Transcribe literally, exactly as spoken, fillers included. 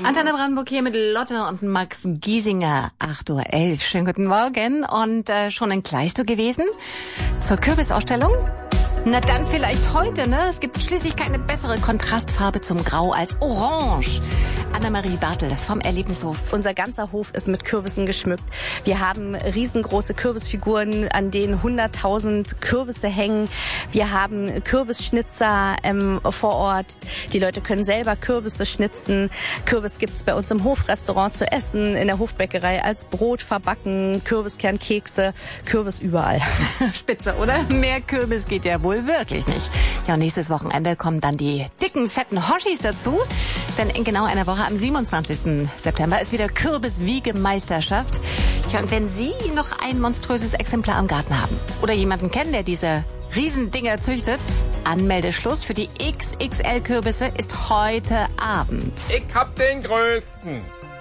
Antenne Brandenburg hier mit Lotte und Max Giesinger. acht Uhr elf. Schönen guten Morgen. Und äh, schon in Kleistow gewesen? Zur Kürbisausstellung? Na dann vielleicht heute, ne? Es gibt schließlich keine bessere Kontrastfarbe zum Grau als Orange. Anna-Marie Bartel vom Erlebnishof. Unser ganzer Hof ist mit Kürbissen geschmückt. Wir haben riesengroße Kürbisfiguren, an denen hunderttausend Kürbisse hängen. Wir haben Kürbisschnitzer ähm, vor Ort. Die Leute können selber Kürbisse schnitzen. Kürbis gibt's bei uns im Hofrestaurant zu essen, in der Hofbäckerei als Brot verbacken, Kürbiskernkekse, Kürbis überall. Spitze, oder? Mehr Kürbis geht ja wohl wirklich nicht. Ja, und nächstes Wochenende kommen dann die dicken, fetten Hoshis dazu. Denn in genau einer Woche am siebenundzwanzigsten September ist wieder Kürbiswiegemeisterschaft. Ja, und wenn Sie noch ein monströses Exemplar im Garten haben oder jemanden kennen, der diese Riesendinger züchtet, Anmeldeschluss für die X X L-Kürbisse ist heute Abend. Ich hab den größten.